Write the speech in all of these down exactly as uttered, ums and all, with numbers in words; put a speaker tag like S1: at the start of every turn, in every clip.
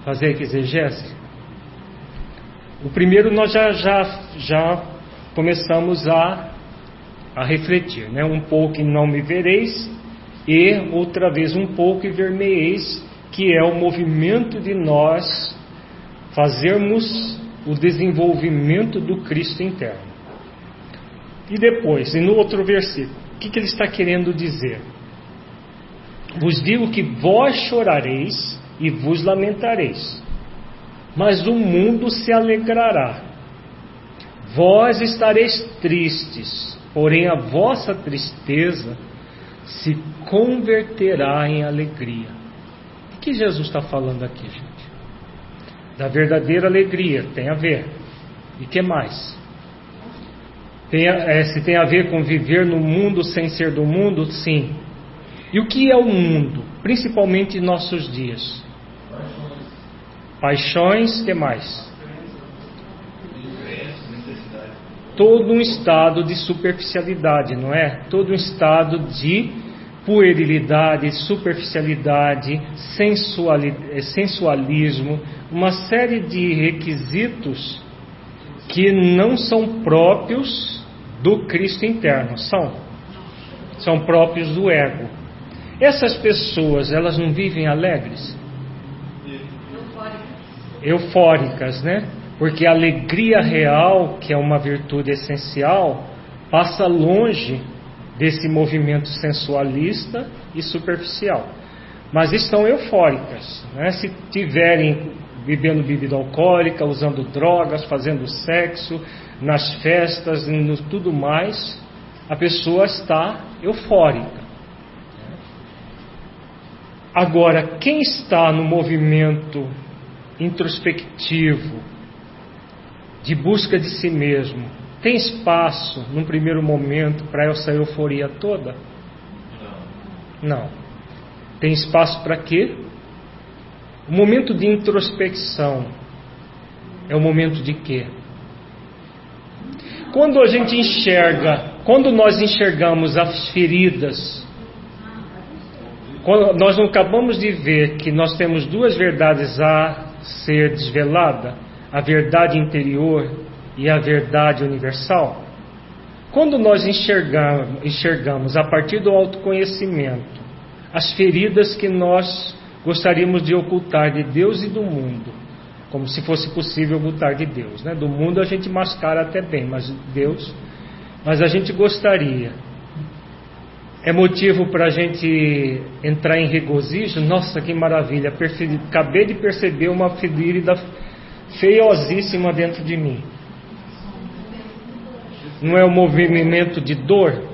S1: fazer a exegese? O primeiro nós já, já, já começamos a, a refletir, né? Um pouco e não me vereis, e outra vez um pouco e ver-me-eis, que é o movimento de nós fazermos o desenvolvimento do Cristo interno. E depois, e no outro versículo, o que, que ele está querendo dizer? Vos digo que vós chorareis e vos lamentareis, mas o mundo se alegrará. Vós estareis tristes, porém a vossa tristeza se converterá em alegria. O que Jesus está falando aqui, gente? Da verdadeira alegria, tem a ver. E que mais? Tem, é, se tem a ver com viver no mundo sem ser do mundo, sim. E o que é o mundo? Principalmente em nossos dias. Paixões, que mais? Todo um estado de superficialidade, não é? Todo um estado de puerilidade, superficialidade, sensualismo, uma série de requisitos que não são próprios do Cristo interno, são, são próprios do ego. Essas pessoas, elas não vivem alegres? Eufóricas, né? Porque a alegria real, que é uma virtude essencial, passa longe desse movimento sensualista e superficial. Mas estão eufóricas, né? Se tiverem bebendo bebida alcoólica, usando drogas, fazendo sexo, nas festas, no tudo mais, a pessoa está eufórica. Agora, quem está no movimento introspectivo, de busca de si mesmo, tem espaço, num primeiro momento, para essa euforia toda? Não. Tem espaço para quê? O momento de introspecção é o momento de quê? Quando a gente enxerga, quando nós enxergamos as feridas, quando nós não acabamos de ver que nós temos duas verdades a ser desvelada, a verdade interior e a verdade universal. Quando nós enxergamos, enxergamos a partir do autoconhecimento as feridas que nós gostaríamos de ocultar de Deus e do mundo, como se fosse possível ocultar de Deus, né? Do mundo a gente mascara até bem, mas Deus, mas a gente gostaria. É motivo para a gente entrar em regozijo? Nossa, que maravilha! Perfe... Acabei de perceber uma ferida feiosíssima dentro de mim. Não é um movimento de dor?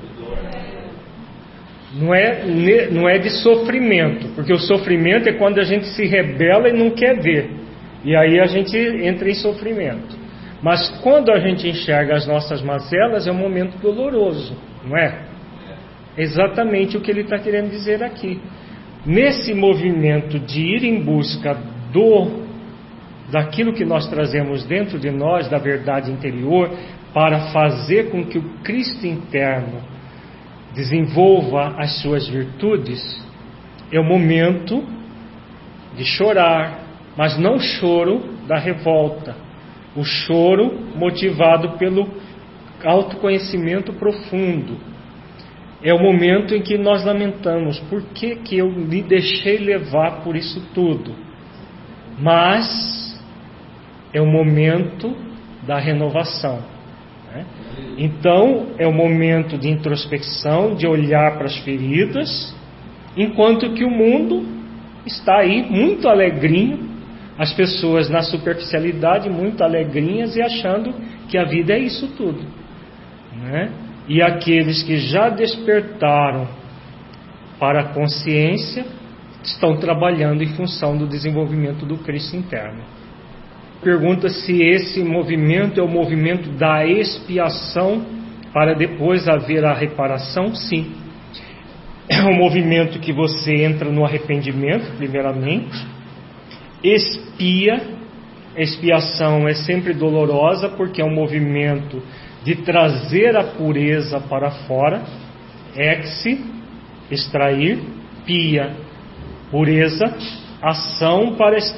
S1: Não é, não é de sofrimento, porque o sofrimento é quando a gente se rebela e não quer ver, e aí a gente entra em sofrimento. Mas quando a gente enxerga as nossas mazelas, é um momento doloroso, não é? Exatamente o que ele está querendo dizer aqui. Nesse movimento de ir em busca do daquilo que nós trazemos dentro de nós, da verdade interior, para fazer com que o Cristo interno desenvolva as suas virtudes, é o momento de chorar, mas não o choro da revolta, o choro motivado pelo autoconhecimento profundo. É o momento em que nós lamentamos, por que que eu me deixei levar por isso tudo? Mas é o momento da renovação, né? Então é o momento de introspecção, de olhar para as feridas, enquanto que o mundo está aí muito alegrinho, as pessoas na superficialidade muito alegrinhas e achando que a vida é isso tudo, né? E aqueles que já despertaram para a consciência estão trabalhando em função do desenvolvimento do Cristo interno. Pergunta se esse movimento é o movimento da expiação para depois haver a reparação. Sim, é um movimento que você entra no arrependimento primeiramente, expia. A expiação é sempre dolorosa porque é um movimento de trazer a pureza para fora. Exe, extrair, pia, pureza, ação para extrair.